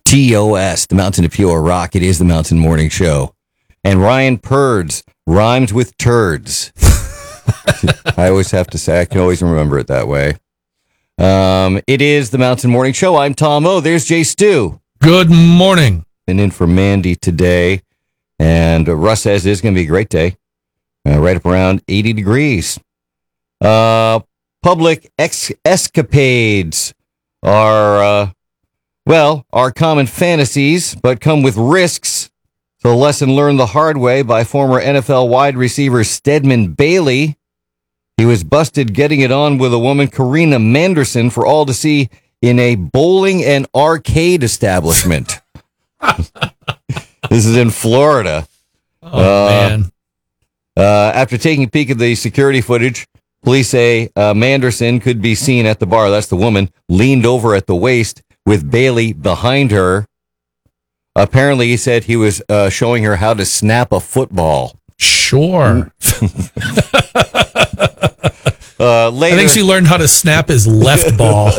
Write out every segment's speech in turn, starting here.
TOS, the Mountain of Pure Rock. It is the Mountain Morning Show. And Ryan Purds rhymes with turds. I always have to say, I can always remember it that way. It is the Mountain Morning Show. I'm Tom O. There's Jay Stu. Good morning. And in for Mandy today. And Russ says it's going to be a great day. Right up around 80 degrees. Public escapades are common fantasies, but come with risks. So, a lesson learned the hard way by former NFL wide receiver Stedman Bailey. He was busted getting it on with a woman, Karina Manderson, for all to see in a bowling and arcade establishment. This is in Florida. Oh, man. After taking a peek at the security footage, police say Manderson could be seen at the bar. That's the woman, leaned over at the waist with Bailey behind her. Apparently, he said he was showing her how to snap a football. Sure. Later, I think she learned how to snap his left ball.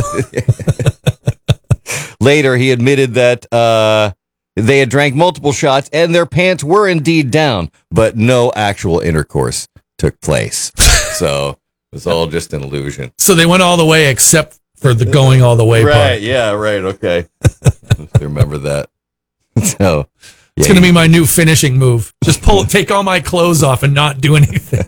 Later, he admitted that they had drank multiple shots and their pants were indeed down, but no actual intercourse took place. So it was all just an illusion. So they went all the way except for the going all the way part. Right, yeah, right, okay. Remember that. So it's going to be my new finishing move. Just take all my clothes off and not do anything.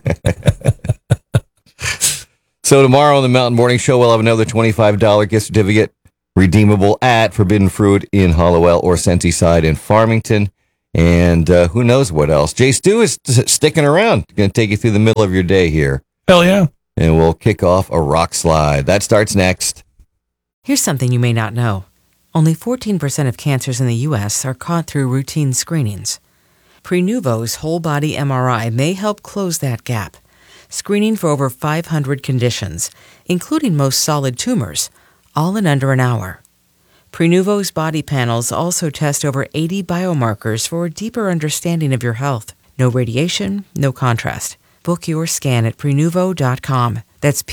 So tomorrow on the Mountain Morning Show, we'll have another $25 gift certificate redeemable at Forbidden Fruit in Hollowell or Sensi Side in Farmington. And who knows what else. Jay Stu is sticking around. Going to take you through the middle of your day here. Hell yeah. And we'll kick off a rock slide. That starts next. Here's something you may not know. Only 14% of cancers in the U.S. are caught through routine screenings. Prenuvo's whole-body MRI may help close that gap, screening for over 500 conditions, including most solid tumors, all in under an hour. Prenuvo's body panels also test over 80 biomarkers for a deeper understanding of your health. No radiation, no contrast. Book your scan at Prenuvo.com. That's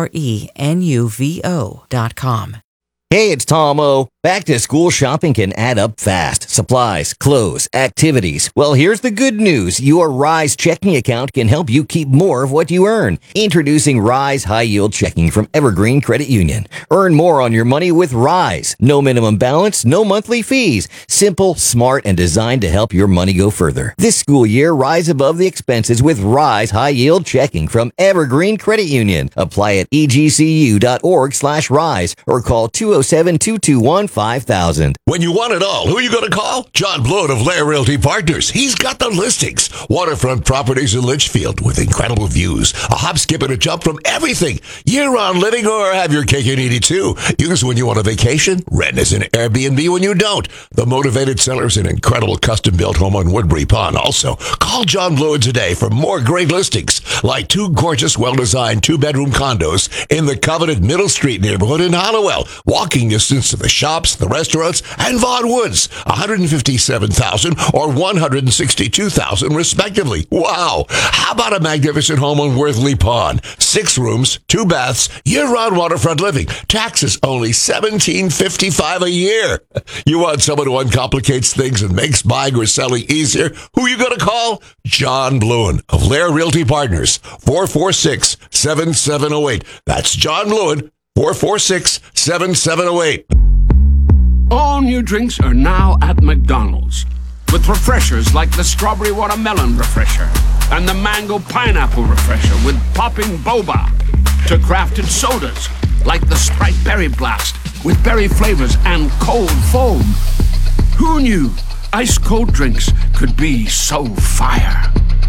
Prenuvo.com. Hey, it's Tom O. Back to school shopping can add up fast. Supplies, clothes, activities. Well, here's the good news. Your Rise checking account can help you keep more of what you earn. Introducing Rise High Yield Checking from Evergreen Credit Union. Earn more on your money with Rise. No minimum balance, no monthly fees. Simple, smart, and designed to help your money go further. This school year, rise above the expenses with Rise High Yield Checking from Evergreen Credit Union. Apply at egcu.org/rise or call 207-221-5000. When you want it all, who are you going to call? John Blood of Lair Realty Partners. He's got the listings. Waterfront properties in Litchfield with incredible views. A hop, skip, and a jump from everything. Year-round living or have your cake and eat it too. Use when you want a vacation. Rent as an Airbnb when you don't. The motivated seller's an incredible custom-built home on Woodbury Pond. Also, call John Blood today for more great listings, like 2 gorgeous, well-designed 2-bedroom condos in the coveted Middle Street neighborhood in Hollowell. Walking distance to the shops, the restaurants, and Vaughan Woods. $157,000 or $162,000 respectively. Wow. How about a magnificent home on Worthley Pond? 6 rooms, 2 baths, year-round waterfront living. Taxes only $1,755 a year. You want someone who uncomplicates things and makes buying or selling easier? Who are you going to call? John Bluen of Lair Realty Partners. 446-7708. That's John Bluen. 446-7708. All new drinks are now at McDonald's, with refreshers like the Strawberry Watermelon Refresher and the Mango Pineapple Refresher with popping boba, to crafted sodas like the Sprite Berry Blast with berry flavors and cold foam. Who knew ice cold drinks could be so fire?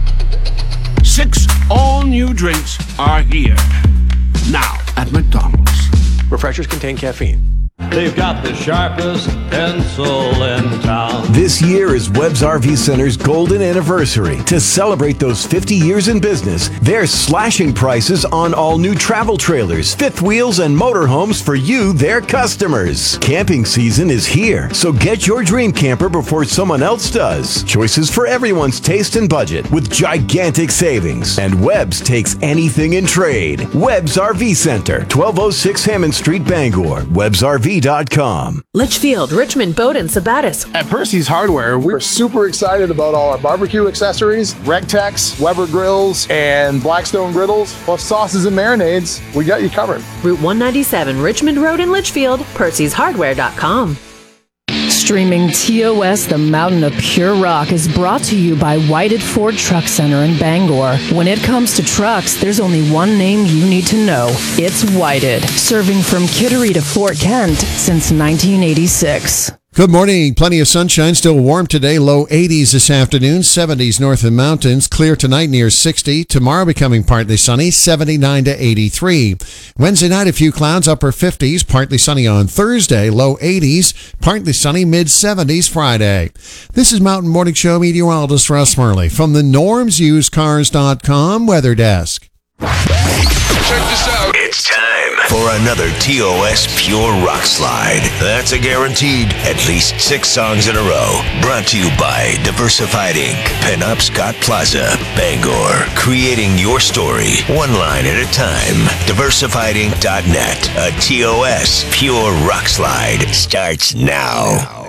6 all new drinks are here now at McDonald's. Refreshers contain caffeine. They've got the sharpest pencil in town. This year is Webb's RV Center's golden anniversary. To celebrate those 50 years in business, they're slashing prices on all new travel trailers, fifth wheels, and motorhomes for you, their customers. Camping season is here, so get your dream camper before someone else does. Choices for everyone's taste and budget with gigantic savings. And Webb's takes anything in trade. Webb's RV Center, 1206 Hammond Street, Bangor. Webb's RV PercyHardware.com. Litchfield, Richmond, Bowdoin, Sabattis. At Percy's Hardware, we're super excited about all our barbecue accessories, Rectex, Weber grills, and Blackstone griddles, plus sauces and marinades. We got you covered. Route 197, Richmond Road in Litchfield, Percy'sHardware.com. Streaming TOS, the Mountain of Pure Rock, is brought to you by Whited Ford Truck Center in Bangor. When it comes to trucks, there's only one name you need to know. It's Whited, serving from Kittery to Fort Kent since 1986. Good morning. Plenty of sunshine. Still warm today. Low 80s this afternoon. 70s north of the mountains. Clear tonight near 60. Tomorrow becoming partly sunny. 79 to 83. Wednesday night, a few clouds. Upper 50s. Partly sunny on Thursday. Low 80s. Partly sunny. Mid 70s Friday. This is Mountain Morning Show meteorologist Russ Murley from the NormsUsedCars.com Weather Desk. Check this out. It's time for another TOS Pure Rock Slide. That's a guaranteed at least 6 songs in a row. Brought to you by Diversified Inc., Penop Scott Plaza, Bangor. Creating your story, one line at a time. DiversifiedInc.net. A TOS Pure Rock Slide starts now.